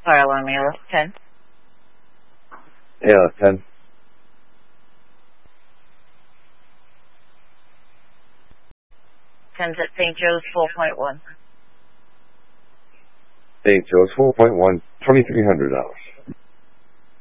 Fire alarm mirror. 10. Yeah, 10. 10's at St. Joe's 4.1. St. Joe's 4.1, $2,300.